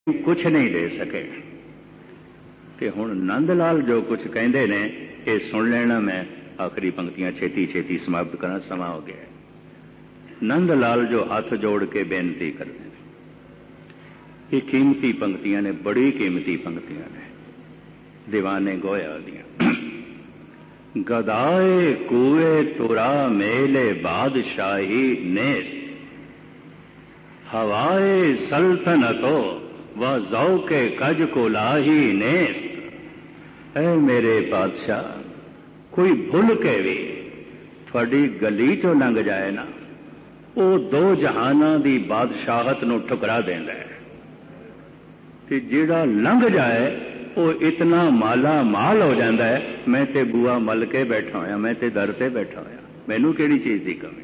कुछ नहीं दे सके। तो हुण नंद लाल जो कुछ कहते ने ये सुन लेना। मैं आखिरी पंक्तियां छेती छेती समाप्त करना, समा हो गया। नंद लाल जो हाथ जोड़ के बेनती करते हैं, ये कीमती पंक्तियां ने, बड़ी कीमती पंक्तियां ने, दीवाने गोया दियां। गदाए कुए तुरा मेले बादशाही नेस, हवाए सल्तनतो व ज़ौके कज कुलाही नेस। ऐ मेरे बादशाह, कोई भुल के भी थोड़ी गली चो लंघ जाए ना, वो दो जहाना दी बादशाहत नूं ठुकरा देंदा है। ते जिहड़ा लंघ जाए वो इतना माला माल हो जाता है, मैं ते बुआ मल के बैठा होया, मैं ते दर ते बैठा होया, मैनू किहड़ी चीज़ की कमी।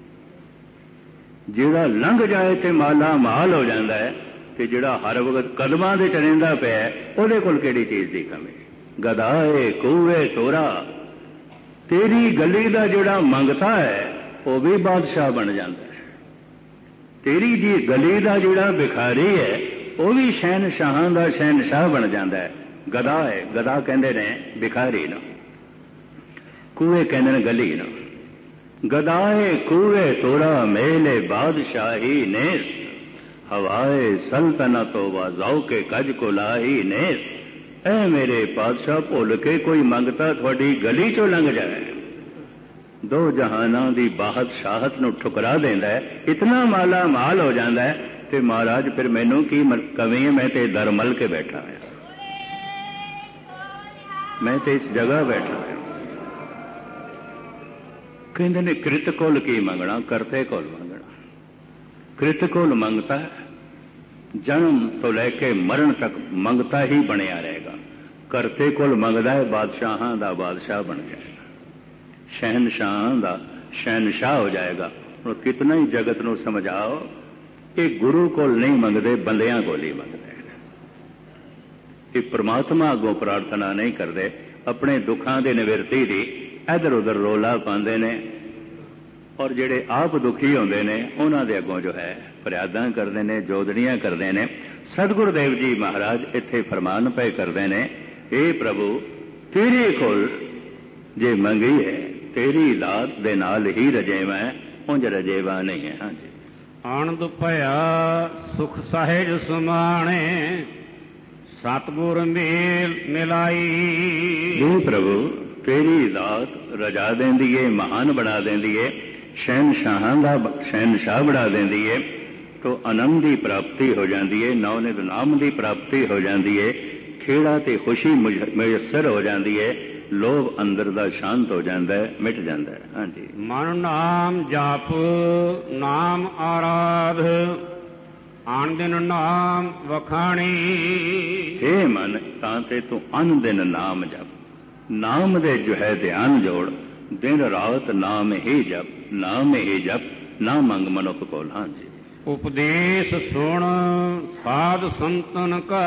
जिहड़ा लंघ जाए ते माला माल हो जाता है, ते जिहड़ा हर वक्त कदमां दे चढ़ेंदा पिया उहदे कोल किहड़ी चीज़ की कमी। गदाए कूए तोरा, तेरी गली का जिहड़ा मंगता है वह भी बादशाह बन जाता है। तेरी जी गली का जिहड़ा भिखारी है वह भी शहनशाहां दा शहनशाह बन जाता है। गदा है, गदा कहते ने भिखारी ना, कूए कहते ने गली ना। गदाए कूए तोरा मेले बादशाही नेस, हवाए सल्तनतो व ज़ौके कज कुलाही नेस। ऐ मेरे पातशाह, भुल के कोई मंगता थोड़ी गली चो लंघ जाए, दो जहाना दी बादशाहत नूं ठुकरा देंदा है, इतना माला माल हो जाता है। ते महाराज फिर मैनू की कमी है, मैं ते दर मल के बैठा है, मैं ते इस जगह बैठा है। कहते ने कृत कोल की मंगना, करते कोल मंगना। कृत कोल मंगता है, जन्म तो लैके मरण तक मंगता ही बनया रहेगा। करते कोल मंगदा है, बादशाहां दा बादशाह बन जाएगा, शहनशाहां दा शहनशाह हो जाएगा। और कितना ही जगत नूं समझाओ, ये गुरु कोल नहीं मंगते, बंदियां कोल ही मंगते हैं। ये परमात्मा अगों प्रार्थना नहीं करते, अपने दुखां दे निवृत्ति दी इधर उधर रोला पाते ने। और जिहड़े आप दुखी होंदे ने उन्हां दे अगों जो है फरियादां करते हैं, जोदड़ियां करते हैं। सतगुरुदेव जी महाराज इत्थे फरमान पे करते हैं, हे प्रभु तेरे कोल जे मंगी है, तेरी दात दे नाल ही रजेवा है, उंज रजेवा नहीं है। हाँ जी। आनंद भया सुख सहज समाणे, सतगुर मेल मिलाई। हे प्रभु तेरी दात रजा देंदी है, महान बना देंदी है, शहनशाहां दा शहनशाह बना देंदी है। तो आनंद की प्राप्ति हो जाती है, नौनिध नाम की प्राप्ति हो जाती है, खेड़ा ते खुशी मुयसर हो जाती है, लोभ अंदर दा शांत हो जाता है, मिट जाता है। हाँ जी। मन नाम जाप नाम आराध, आन दिन नाम वखाणी। हे मन, तां तू अन दिन नाम जप, नाम दे जो है ध्यान जोड़, दिन रात नाम ही जप, नाम ही जप, ना मंग मनुख कोल। हाँ जी। उपदेश सुन साध संतन का,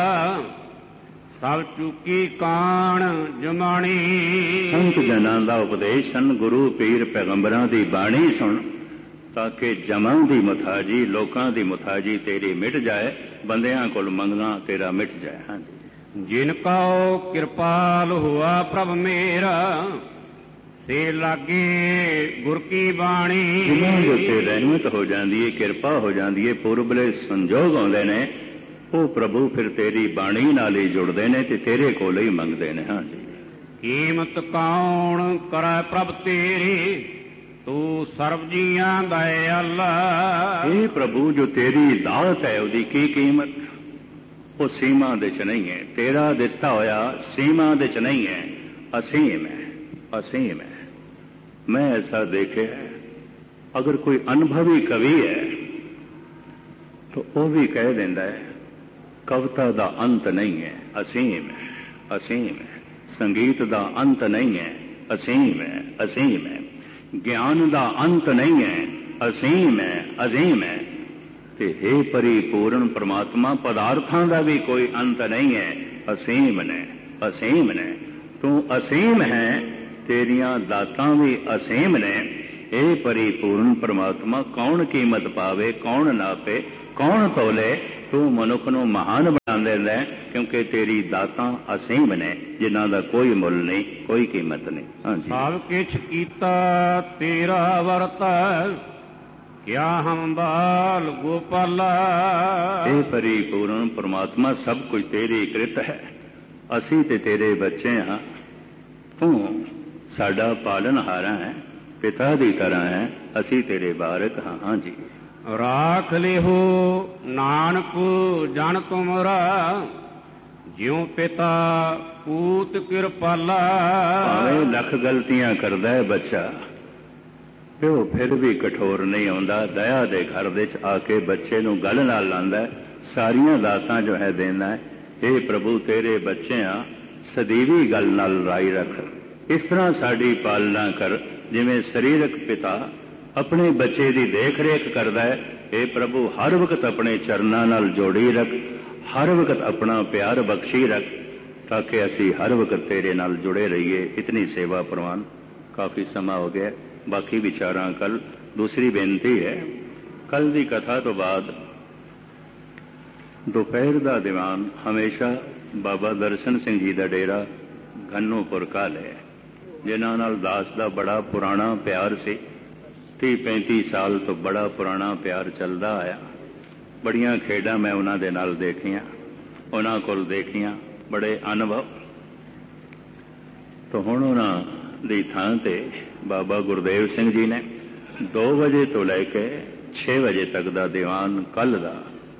सब चुकी कान जमानी। संत जनां दा उपदेश सन, गुरु पीर पैगंबरां दी बाणी सुन, ताकि जमां दी मुथाजी, लोकां दी मुथाजी तेरी मिट जाए, बंदियां कोल मंगना तेरा मिट जाए। हाँ जी। जिनका कृपाल हुआ प्रभ मेरा, से लागे गुर की बाणी। जिन्हां दे उत्ते रहमत हो जाती है, कृपा हो जाती है, पुरबले संजोग आउंदे ने, वो प्रभु फिर तेरी बाणी नाल ही जुड़ते हैं ते तेरे कोल ही मंगते हैं। हाँ जी। कीमत कौन करे प्रभ तेरी, तू सर्व जियां दयाला। हे प्रभु जो तेरी दात है उसकी की कीमत, वो सीमा दे च नहीं है, तेरा दिता होया सीमा दे च नहीं है, असीम है, असीम है। मैं ऐसा देखे, अगर कोई अनुभवी कवि है तो वो भी कह देता है कविता दा अंत नहीं है, असीम है, असीम है। संगीत दा अंत नहीं है, असीम है, असीम है। ज्ञान दा अंत नहीं है, असीम है, अजीम है। ते हे परिपूर्ण परमात्मा, पदार्थां दा भी कोई अंत नहीं है, असीम ने, असीम ने। तू असीम है, तेरियां दातां भी असीम ने। हे परिपूर्ण परमात्मा, कौन कीमत पावे, कौन नापे, ਕੌਣ ਤੋਲੇ, ਤੂੰ ਮਨੁੱਖ ਨੂੰ ਮਹਾਨ ਬਣਾ ਦਿੰਦਾ ਹੈ, ਕਿਉਂਕਿ ਤੇਰੀ ਦਾਤਾਂ ਅਸੀਮ ਨੇ, ਜਿਨ੍ਹਾਂ ਦਾ ਕੋਈ ਮੁੱਲ ਨਹੀਂ, ਕੋਈ ਕੀਮਤ ਨਹੀਂ। ਹਾਂਜੀ, ਸਭ ਕਿਛ ਕੀਤਾ ਤੇਰਾ ਵਰਤਾ, ਕਿਆ ਹਮ ਬਾਲ ਗੋਪਾਲਾ। ਇਹ ਪਰਿਪੂਰਨ ਪਰਮਾਤਮਾ ਸਭ ਕੁਝ ਤੇਰੀ ਕਿਰਤ ਹੈ, ਅਸੀਂ ਤੇ ਤੇਰੇ ਬੱਚੇ ਹਾਂ, ਤੂੰ ਸਾਡਾ ਪਾਲਣਹਾਰਾ ਹੈ, ਪਿਤਾ ਦੀ ਤਰ੍ਹਾਂ ਹੈ, ਅਸੀਂ ਤੇਰੇ ਬਾਰਕ ਹਾਂ। ਹਾਂਜੀ, ਰਾਖ ਲਿਹੋ ਨਾਨਕ ਜਨ ਤੁਮਰਾ, ਜਿਉ ਪਿਤਾ ਪੂਤ ਕਿਰਪਾਲਾ। ਭਾਵੇਂ ਲੱਖ ਗਲਤੀਆਂ ਕਰਦਾ ਹੈ ਬੱਚਾ, ਪਿਓ ਫਿਰ ਵੀ ਕਠੋਰ ਨਹੀਂ ਆਉਂਦਾ, ਦਇਆ ਦੇ ਘਰ ਵਿੱਚ ਆ ਕੇ ਬੱਚੇ ਨੂੰ ਗੱਲ ਨਾਲ ਲਾਉਂਦਾ, ਸਾਰੀਆਂ ਦਾਤਾਂ ਜੋ ਹੈ ਦੇਣਾ ਹੈ। ਇਹ ਪ੍ਰਭੂ ਤੇਰੇ ਬੱਚੇ ਆ, ਸਦੀਵੀ ਗੱਲ ਨਾਲ ਰਾਈ ਰੱਖ, ਇਸ ਤਰ੍ਹਾਂ ਸਾਡੀ ਪਾਲਣਾ ਕਰ, ਜਿਵੇਂ ਸਰੀਰਕ ਪਿਤਾ ਆਪਣੇ ਬੱਚੇ ਦੀ ਦੇਖ ਰੇਖ ਕਰਦਾ ਹੈ। ਇਹ ਪ੍ਰਭੂ ਹਰ ਵਕਤ ਆਪਣੇ ਚਰਨਾਂ ਨਾਲ ਜੋੜੀ ਰੱਖ, ਹਰ ਵਕਤ ਆਪਣਾ ਪਿਆਰ ਬਖਸ਼ੀ ਰੱਖ, ਤਾਂ ਕਿ ਅਸੀਂ ਹਰ ਵਕਤ ਤੇਰੇ ਨਾਲ ਜੁੜੇ ਰਹੀਏ। ਇਤਨੀ ਸੇਵਾ ਪ੍ਰਵਾਨ। ਕਾਫੀ ਸਮਾਂ ਹੋ ਗਿਆ, ਬਾਕੀ ਵਿਚਾਰਾਂ ਕੱਲ। ਦੂਸਰੀ ਬੇਨਤੀ ਹੈ, ਕੱਲ ਦੀ ਕਥਾ ਤੋਂ ਬਾਅਦ ਦੁਪਹਿਰ ਦਾ ਦੀਵਾਨ ਹਮੇਸ਼ਾ ਬਾਬਾ ਦਰਸ਼ਨ ਸਿੰਘ ਜੀ ਦਾ ਡੇਰਾ ਗੰਨੂਪੁਰ ਕਾਲੇ ਹੈ, ਜਿਨ੍ਹਾਂ ਨਾਲ ਦਾਸ ਦਾ ਬੜਾ ਪੁਰਾਣਾ ਪਿਆਰ ਸੀ। 30-35 ਸਾਲ ਤੋਂ ਬੜਾ ਪੁਰਾਣਾ ਪਿਆਰ ਚੱਲਦਾ ਆਇਆ। ਬੜੀਆਂ ਖੇਡਾਂ ਮੈਂ ਉਹਨਾਂ ਦੇ ਨਾਲ ਦੇਖੀਆਂ, ਉਹਨਾਂ ਕੋਲ ਦੇਖੀਆਂ, ਬੜੇ ਅਨੁਭਵ। ਤਾਂ ਹੁਣ ਉਹਨਾਂ ਦੀ ਥਾਂ ਤੇ ਬਾਬਾ ਗੁਰਦੇਵ ਸਿੰਘ ਜੀ ਨੇ 2 ਵਜੇ ਤੋਂ ਲੈ ਕੇ 6 ਵਜੇ ਤੱਕ ਦਾ ਦੀਵਾਨ ਕੱਲ ਦਾ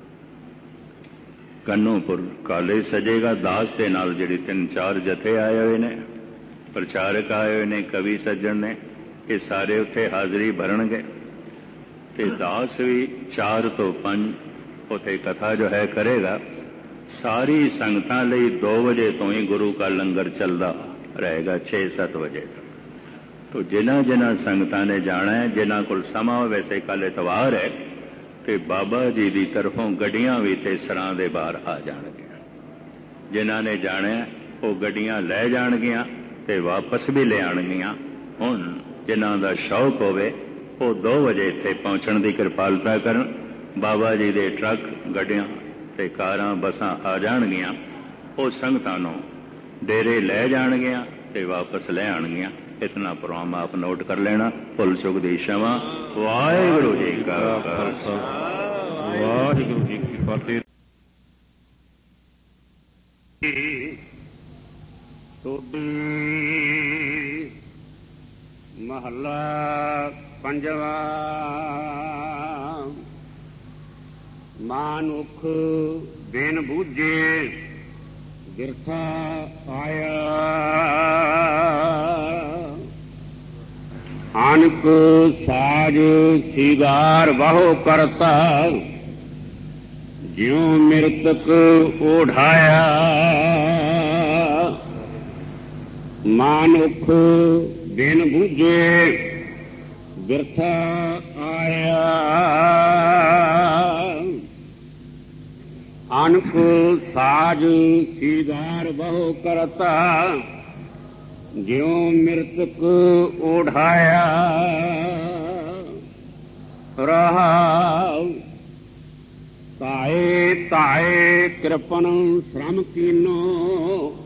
ਗੰਨੂਪੁਰ ਕਾਲੇ ਸਜੇਗਾ। ਦਾਸ ਦੇ ਨਾਲ ਜਿਹੜੀ 3-4 ਜਥੇ ਆਏ ਹੋਏ ਨੇ, ਪ੍ਰਚਾਰਕ ਆਏ ਹੋਏ ਨੇ, ਕਵੀ ਸੱਜਣ ਨੇ, ਇਹ ਸਾਰੇ ਉੱਥੇ ਹਾਜ਼ਰੀ ਭਰਨਗੇ। ਤੇ ਦਾਸ ਵੀ 4 ਤੋਂ 5 ਉੱਥੇ ਕਥਾ ਜੋ ਹੈ ਕਰੇਗਾ। ਸਾਰੀ ਸੰਗਤਾਂ ਲਈ 2 ਵਜੇ ਤੋਂ ਹੀ ਗੁਰੂ ਕਾ ਲੰਗਰ ਚੱਲਦਾ ਰਹੇਗਾ 6-7 ਵਜੇ ਤੱਕ। ਤੋ ਜਿਨ੍ਹਾਂ ਸੰਗਤਾਂ ਨੇ ਜਾਣਾ ਹੈ, ਜਿਨ੍ਹਾਂ ਕੋਲ ਸਮਾਂ ਹੋ, ਵੈਸੇ ਕੱਲ੍ਹ ਐਤਵਾਰ ਹੈ, ਤੇ ਬਾਬਾ ਜੀ ਦੀ ਤਰਫੋਂ ਗੱਡੀਆਂ ਵੀ ਤੇ ਸਰਾਂ ਦੇ ਬਾਹਰ ਆ ਜਾਣਗੀਆਂ। ਜਿਨ੍ਹਾਂ ਨੇ ਜਾਣਾ ਉਹ ਗੱਡੀਆਂ ਲੈ ਜਾਣਗੀਆਂ ਤੇ ਵਾਪਸ ਵੀ ਲੈ ਆਉਣਗੀਆਂ। ਹੁਣ ਜਿਨ੍ਹਾਂ ਦਾ ਸ਼ੌਕ ਹੋਵੇ ਉਹ 2 ਵਜੇ ਇੱਥੇ ਪਹੁੰਚਣ ਦੀ ਕਿਰਪਾਲਤਾ ਕਰਨ। ਬਾਬਾ ਜੀ ਦੇ ਟਰੱਕ, ਗੱਡੀਆਂ ਤੇ ਕਾਰਾਂ, ਬੱਸਾਂ ਆ ਜਾਣਗੀਆਂ। ਉਹ ਸੰਗਤਾਂ ਨੂੰ ਡੇਰੇ ਲੈ ਜਾਣਗੀਆਂ ਤੇ ਵਾਪਸ ਲੈ ਆਉਣਗੀਆਂ। ਇਤਨਾ ਪ੍ਰੋਗਰਾਮ ਆਪ ਨੋਟ ਕਰ ਲੈਣਾ। ਭੁੱਲ ਚੁੱਕ ਦੀ क्षमा। ਵਾਹਿਗੁਰੂ ਜੀ ਕਾ ਖਾਲਸਾ, ਵਾਹਿਗੁਰੂ ਜੀ ਕੀ ਫਤਿਹ। ਟੋਡੀ ਮਹੱਲਾ ਪੰਜਵਾ। ਮਾਨੁਖ ਬਿਨ ਬੂਝੇ ਬਿਰਥਾ ਆਇਆ, ਅਨਕ ਸਾਜ ਸਿਗਾਰ ਬਹੁ ਕਰਤਾ, ਜਿਉ ਮਿਰਤਕ ਓਢਾਇਆ। ਮਾਨੁਖ ਬਿਨ ਬੂਝੇ ਬਿਰਥਾ ਆਇਆ, ਅਨਕ ਸਾਜ ਸਿਗਾਰ ਬਹੁ ਕਰਤਾ, ਜਿਉ ਮਿਰਤਕ ਓਢਾਇਆ। ਰਹਾਉ ਤਾਏ ਤਾਏ ਕਿਰਪਨ ਸ਼ਰਮ ਕੀਨੋ,